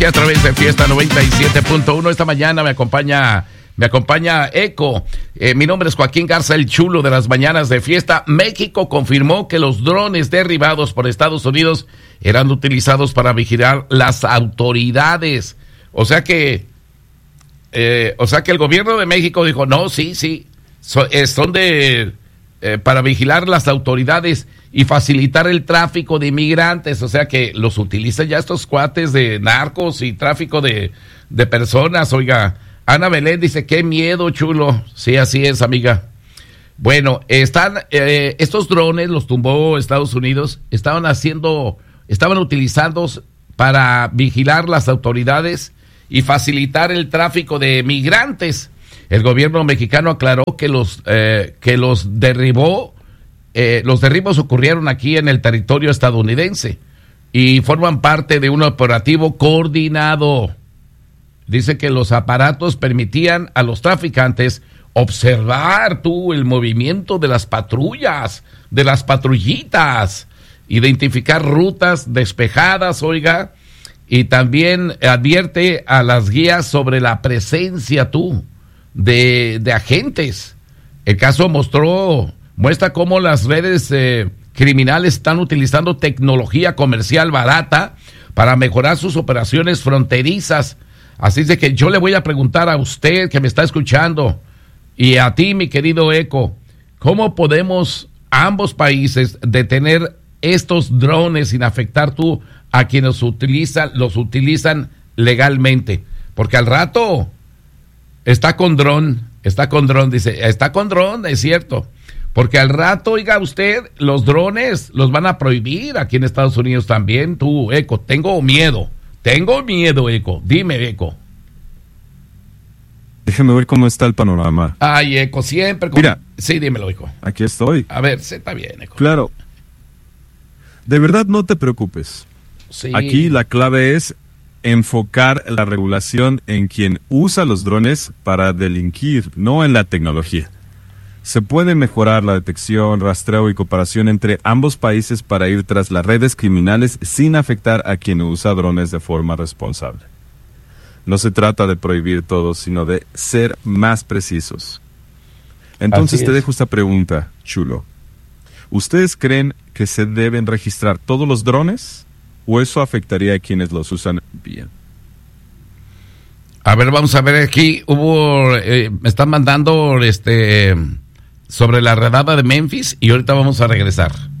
A través de Fiesta 97.1, esta mañana me acompaña Eco. Mi nombre es Joaquín Garza, el chulo de las mañanas de Fiesta. México confirmó que los drones derribados por Estados Unidos eran utilizados para vigilar las autoridades. O sea que el gobierno de México dijo, no, sí, son para vigilar las autoridades y facilitar el tráfico de inmigrantes. O sea que los utilizan ya estos cuates de narcos y tráfico de personas. Oiga, Ana Belén dice, qué miedo, chulo. Sí, así es, amiga. Bueno, estos drones los tumbó Estados Unidos, estaban utilizados para vigilar las autoridades y facilitar el tráfico de migrantes. El gobierno mexicano aclaró que los derribos ocurrieron aquí en el territorio estadounidense y forman parte de un operativo coordinado. Dice que los aparatos permitían a los traficantes observar el movimiento de las patrullas, de las patrullitas, identificar rutas despejadas, oiga, y también advierte a las guías sobre la presencia de agentes. El caso muestra cómo las redes criminales están utilizando tecnología comercial barata para mejorar sus operaciones fronterizas. Así es de que yo le voy a preguntar a usted que me está escuchando y a ti, mi querido Eco, ¿cómo podemos ambos países detener estos drones sin afectar a quienes los utilizan legalmente? Porque al rato está con dron, dice, está con dron, es cierto. Porque al rato, oiga usted, los drones los van a prohibir aquí en Estados Unidos también. Tú, Eco, tengo miedo, Eco. Dime, Eco. Déjeme ver cómo está el panorama. Ay, Eco, siempre. Mira. Sí, dímelo, Eco. Aquí estoy. A ver, está bien, Eco. Claro. De verdad, no te preocupes. Sí. Aquí la clave es enfocar la regulación en quien usa los drones para delinquir, no en la tecnología. Se puede mejorar la detección, rastreo y cooperación entre ambos países para ir tras las redes criminales sin afectar a quien usa drones de forma responsable. No se trata de prohibir todo, sino de ser más precisos. Entonces te dejo esta pregunta, chulo. ¿Ustedes creen que se deben registrar todos los drones o eso afectaría a quienes los usan bien? A ver, vamos a ver aquí. Me están mandando sobre la redada de Memphis y ahorita vamos a regresar.